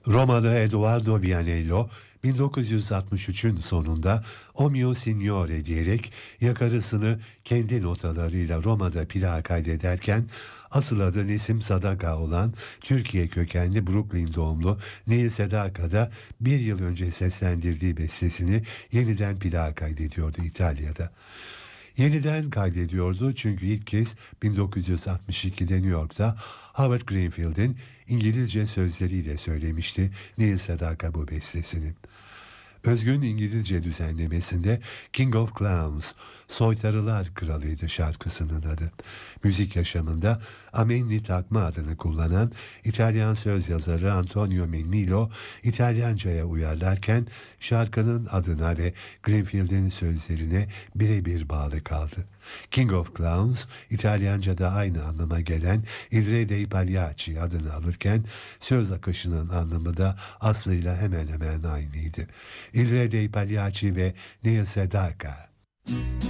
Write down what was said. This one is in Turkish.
Romalı Eduardo Vianello 1963'ün sonunda "O mio signore" diyerek yakarısını kendi notalarıyla Roma'da plağa kaydederken asıl adı Nesim Sadaka olan Türkiye kökenli Brooklyn doğumlu Neil Sedaka da bir yıl önce seslendirdiği bestesini yeniden plağa kaydediyordu İtalya'da. Yeniden kaydediyordu çünkü ilk kez 1962'de New York'ta Howard Greenfield'in İngilizce sözleriyle söylemişti Neil Sedaka bu bestesini. Özgün İngilizce düzenlemesinde King of Clowns, Soytarılar Kralıydı şarkısının adı. Müzik yaşamında Amenni takma adını kullanan İtalyan söz yazarı Antonio Mennilo İtalyanca'ya uyarlarken şarkının adına ve Greenfield'in sözlerine birebir bağlı kaldı. King of Clowns, İtalyanca'da aynı anlama gelen Il Re dei Pagliacci adını alırken söz akışının anlamı da aslıyla hemen hemen aynıydı. Il Re dei Pagliacci ve Neil Sedaka.